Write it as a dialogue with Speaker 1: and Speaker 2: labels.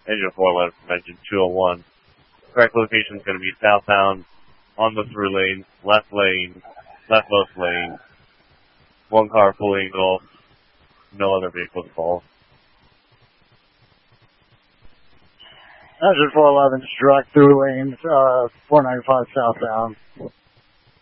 Speaker 1: Engine 411 from engine 201. Correct location is going to be southbound on the through lane, leftmost lane. One car fully engulfed, no other vehicles involved.
Speaker 2: Engine 411 struck through lanes, 495 southbound.